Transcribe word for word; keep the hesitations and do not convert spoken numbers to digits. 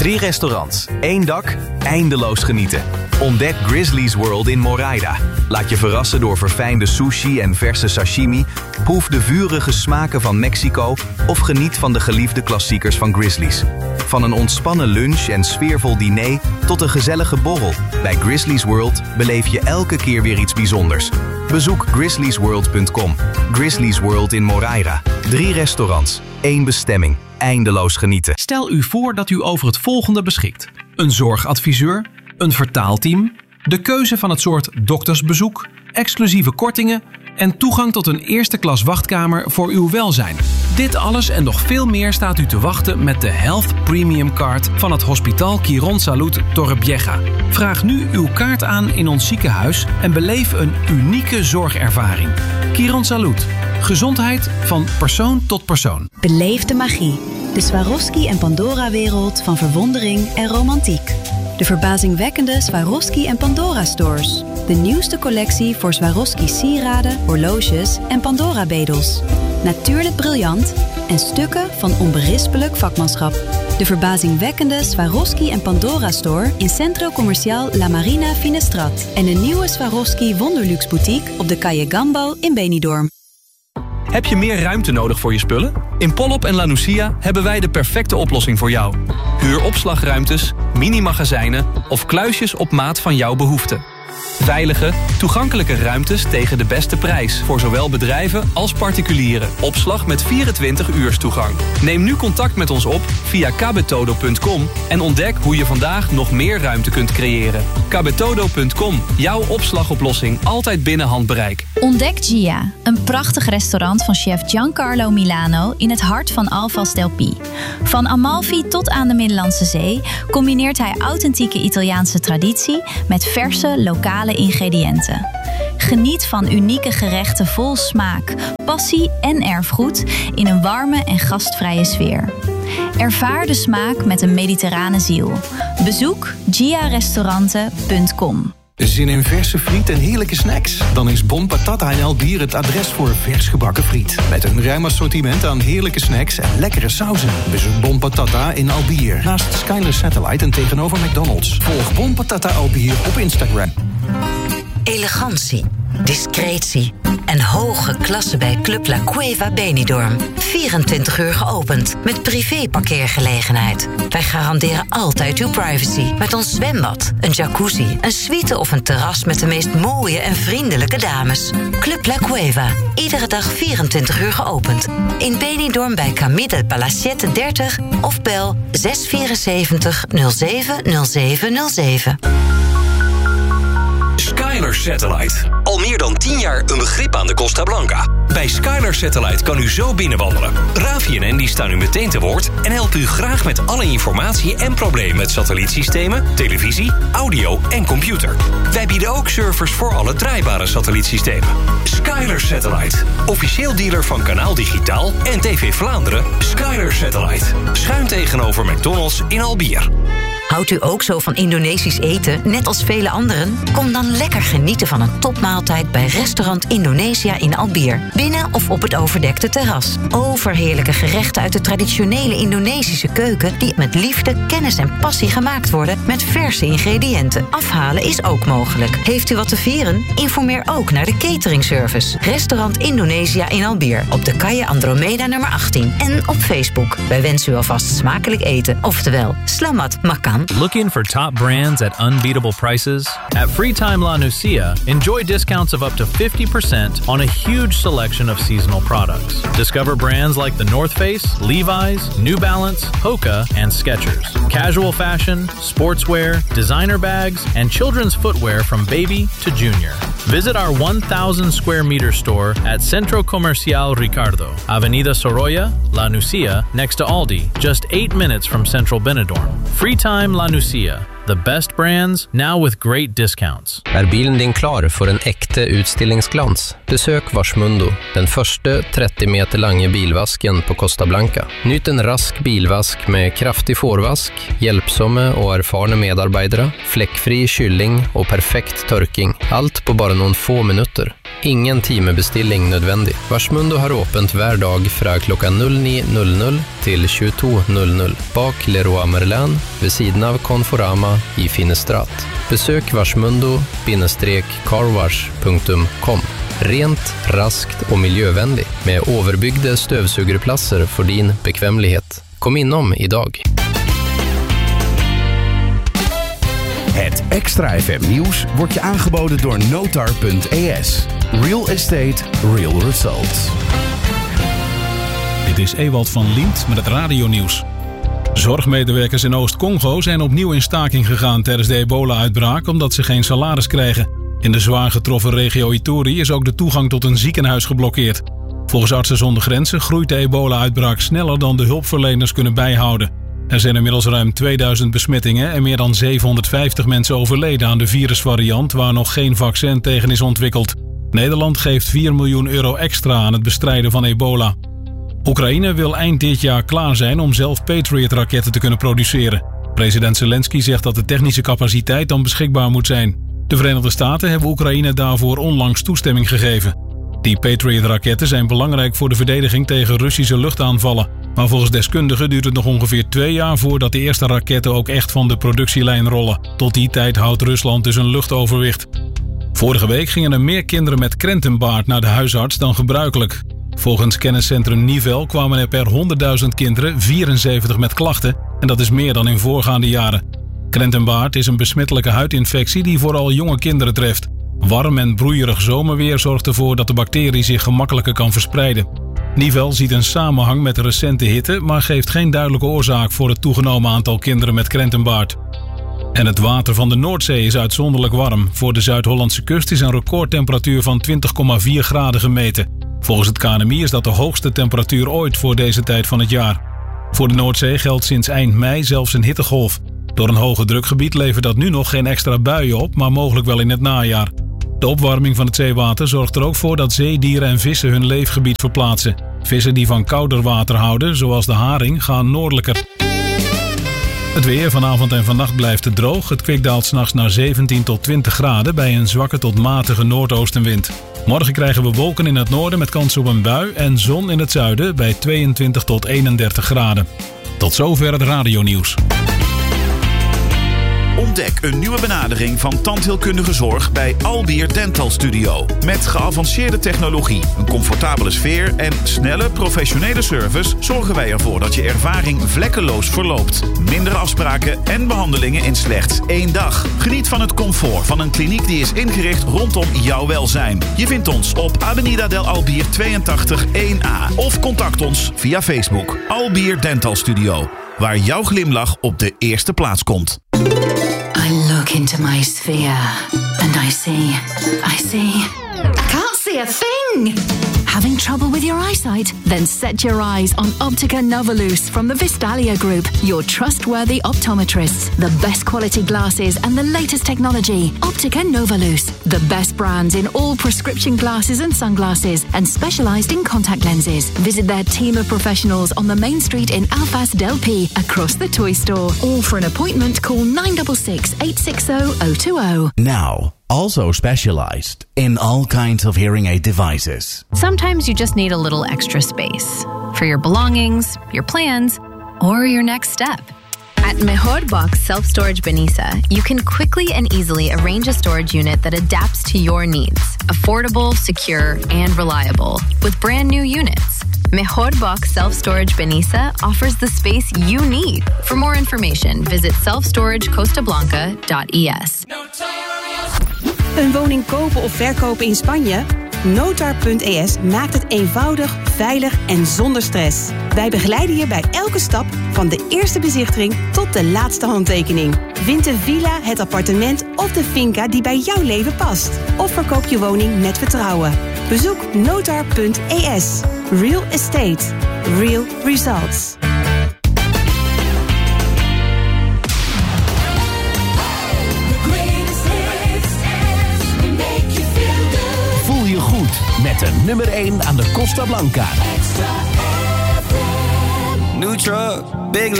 Drie restaurants, één dak, eindeloos genieten. Ontdek Grizzly's World in Moraida. Laat je verrassen door verfijnde sushi en verse sashimi. Proef de vurige smaken van Mexico of geniet van de geliefde klassiekers van Grizzly's. Van een ontspannen lunch en sfeervol diner tot een gezellige borrel. Bij Grizzly's World beleef je elke keer weer iets bijzonders. Bezoek grizzlys world punt com. Grizzly's World in Moraida. Drie restaurants, één bestemming. Eindeloos genieten. Stel u voor dat u over het volgende beschikt. Een zorgadviseur, een vertaalteam, de keuze van het soort doktersbezoek, exclusieve kortingen en toegang tot een eerste klas wachtkamer voor uw welzijn. Dit alles en nog veel meer staat u te wachten met de Health Premium Card van het Hospital Quirónsalud Torrevieja. Vraag nu uw kaart aan in ons ziekenhuis en beleef een unieke zorgervaring. Quirónsalud. Gezondheid van persoon tot persoon. Beleef de magie. De Swarovski en Pandora-wereld van verwondering en romantiek. De verbazingwekkende Swarovski en Pandora stores. De nieuwste collectie voor Swarovski sieraden, horloges en Pandora-bedels. Natuurlijk briljant en stukken van onberispelijk vakmanschap. De verbazingwekkende Swarovski en Pandora store in Centro Comercial La Marina Finestrat. En een nieuwe Swarovski Wonderluxe boutique op de Calle Gambo in Benidorm. Heb je meer ruimte nodig voor je spullen? In Polop en La Nucia hebben wij de perfecte oplossing voor jou. Huur opslagruimtes, mini-magazijnen of kluisjes op maat van jouw behoeften. Veilige, toegankelijke ruimtes tegen de beste prijs voor zowel bedrijven als particulieren. Opslag met vierentwintig uur toegang. Neem nu contact met ons op via kabetodo punt com en ontdek hoe je vandaag nog meer ruimte kunt creëren. kabetodo punt com, jouw opslagoplossing altijd binnen handbereik. Ontdek Gia, een prachtig restaurant van chef Giancarlo Milano in het hart van Alvas del Pi. Van Amalfi tot aan de Middellandse Zee combineert hij authentieke Italiaanse traditie met verse lokale ingrediënten. Geniet van unieke gerechten vol smaak, passie en erfgoed in een warme en gastvrije sfeer. Ervaar de smaak met een mediterrane ziel. Bezoek gia restauranten punt com. Zin in verse friet en heerlijke snacks? Dan is Bon Patata in Albier het adres voor vers gebakken friet. Met een ruim assortiment aan heerlijke snacks en lekkere sauzen. Bezoek Bon Patata in Albier. Naast Skyler Satellite en tegenover McDonald's. Volg Bon Patata Albier op Instagram. Elegantie, discretie en hoge klasse bij Club La Cueva Benidorm. vierentwintig uur geopend met privé-parkeergelegenheid. Wij garanderen altijd uw privacy met ons zwembad, een jacuzzi, een suite of een terras met de meest mooie en vriendelijke dames. Club La Cueva, iedere dag vierentwintig uur geopend. In Benidorm bij Camille del Palaciette dertig of bel zes vier zeven nul zeven nul zeven nul zeven. Skyler Satellite. Al meer dan tien jaar een begrip aan de Costa Blanca. Bij Skyler Satellite kan u zo binnenwandelen. Ravi en Andy staan u meteen te woord en helpen u graag met alle informatie en problemen met satellietsystemen, televisie, audio en computer. Wij bieden ook servers voor alle draaibare satellietsystemen. Skyler Satellite. Officieel dealer van Kanaal Digitaal en T V Vlaanderen. Skyler Satellite. Schuin tegenover McDonald's in Albier. Houdt u ook zo van Indonesisch eten, net als vele anderen? Kom dan lekker genieten van een topmaaltijd bij restaurant Indonesia in Albier. Binnen of op het overdekte terras. Overheerlijke gerechten uit de traditionele Indonesische keuken die met liefde, kennis en passie gemaakt worden met verse ingrediënten. Afhalen is ook mogelijk. Heeft u wat te vieren? Informeer ook naar de cateringservice. Restaurant Indonesia in Albier op de Calle Andromeda nummer achttien en op Facebook. Wij wensen u alvast smakelijk eten, oftewel Slamat Makan. Looking for top brands at unbeatable prices? At Freetime La Nucia, enjoy discounts of up to fifty percent on a huge selection of seasonal products. Discover brands like the North Face, Levi's, New Balance, Hoka, and Skechers. Casual fashion, sportswear, designer bags, and children's footwear from baby to junior. Visit our one thousand square meter store at Centro Comercial Ricardo, Avenida Sorolla, La Nucia, next to Aldi, just eight minutes from Central Benidorm. Freetime La Nucia. The best brands, now with great discounts. Är bilen din klar för en äkta utställningsglans? Besök Varsmundo, den första trettio meter långa bilvasken på Costa Blanca. Nyt en rask bilvask med kraftig forvask, hjälpsamma och erfarna medarbetare, fläckfri kylling och perfekt törking. Allt på bara någon få minuter. Ingen timebestilling nödvändig. Varsmundo har öppet hver dag fra klockan nio noll noll till tjugotvå noll noll bak Leroy Merlin vid sidan av Conforama i Finnestrat. Besök varsmundo carwash punkt com. Rent, raskt och miljövänligt med överbyggda støvsugerplasser för din bekvämlighet. Kom inom idag. Het Extra F M nieuws wordt je aangeboden door Notar punt e s. Real estate, real results. Dit is Ewald van Liemt met het radionieuws. Zorgmedewerkers in Oost-Congo zijn opnieuw in staking gegaan tijdens de ebola-uitbraak omdat ze geen salaris krijgen. In de zwaar getroffen regio Ituri is ook de toegang tot een ziekenhuis geblokkeerd. Volgens Artsen zonder Grenzen groeit de ebola-uitbraak sneller dan de hulpverleners kunnen bijhouden. Er zijn inmiddels ruim tweeduizend besmettingen en meer dan zevenhonderdvijftig mensen overleden aan de virusvariant waar nog geen vaccin tegen is ontwikkeld. Nederland geeft vier miljoen euro extra aan het bestrijden van ebola. Oekraïne wil eind dit jaar klaar zijn om zelf Patriot-raketten te kunnen produceren. President Zelensky zegt dat de technische capaciteit dan beschikbaar moet zijn. De Verenigde Staten hebben Oekraïne daarvoor onlangs toestemming gegeven. Die Patriot-raketten zijn belangrijk voor de verdediging tegen Russische luchtaanvallen. Maar volgens deskundigen duurt het nog ongeveer twee jaar voordat de eerste raketten ook echt van de productielijn rollen. Tot die tijd houdt Rusland dus een luchtoverwicht. Vorige week gingen er meer kinderen met krentenbaard naar de huisarts dan gebruikelijk. Volgens kenniscentrum Nivel kwamen er per honderdduizend kinderen vierenzeventig met klachten en dat is meer dan in voorgaande jaren. Krentenbaard is een besmettelijke huidinfectie die vooral jonge kinderen treft. Warm en broeierig zomerweer zorgt ervoor dat de bacterie zich gemakkelijker kan verspreiden. Nivel ziet een samenhang met de recente hitte, maar geeft geen duidelijke oorzaak voor het toegenomen aantal kinderen met krentenbaard. En het water van de Noordzee is uitzonderlijk warm. Voor de Zuid-Hollandse kust is een recordtemperatuur van twintig komma vier graden gemeten. Volgens het K N M I is dat de hoogste temperatuur ooit voor deze tijd van het jaar. Voor de Noordzee geldt sinds eind mei zelfs een hittegolf. Door een hoge drukgebied levert dat nu nog geen extra buien op, maar mogelijk wel in het najaar. De opwarming van het zeewater zorgt er ook voor dat zeedieren en vissen hun leefgebied verplaatsen. Vissen die van kouder water houden, zoals de haring, gaan noordelijker. Het weer vanavond en vannacht blijft het droog. Het kwik daalt 's nachts naar zeventien tot twintig graden bij een zwakke tot matige noordoostenwind. Morgen krijgen we wolken in het noorden met kans op een bui en zon in het zuiden bij tweeëntwintig tot eenendertig graden. Tot zover het radionieuws. Ontdek een nieuwe benadering van tandheelkundige zorg bij Albier Dental Studio. Met geavanceerde technologie, een comfortabele sfeer en snelle professionele service zorgen wij ervoor dat je ervaring vlekkeloos verloopt. Mindere afspraken en behandelingen in slechts één dag. Geniet van het comfort van een kliniek die is ingericht rondom jouw welzijn. Je vindt ons op Avenida del Albier tweeëntachtig één A of contact ons via Facebook. Albier Dental Studio, waar jouw glimlach op de eerste plaats komt. I look into my sphere and I see, I see, I can't see a thing. Having trouble with your eyesight? Then set your eyes on Optica Novolus from the Vistalia Group, your trustworthy optometrists. The best quality glasses and the latest technology. Optica Novolus, the best brands in all prescription glasses and sunglasses, and specialized in contact lenses. Visit their team of professionals on the main street in Alphas Del P, across the toy store. Or for an appointment, call nine six six, eight six zero, zero two zero. Now, also specialized in all kinds of hearing aid devices. Sometimes you just need a little extra space for your belongings, your plans, or your next step. At Mejor Box Self Storage Benissa, you can quickly and easily arrange a storage unit that adapts to your needs. Affordable, secure, and reliable, with brand new units. Mejor Box Self Storage Benissa offers the space you need. For more information, visit self storage costa blanca dot e s. Een woning kopen of verkopen in Spanje? Notar punt e s maakt het eenvoudig, veilig en zonder stress. Wij begeleiden je bij elke stap, van de eerste bezichtiging tot de laatste handtekening. Vind de villa, het appartement of de finca die bij jouw leven past. Of verkoop je woning met vertrouwen. Bezoek Notar punt e s. Real estate. Real results. Voel je goed met de nummer één aan de Costa Blanca. New truck, big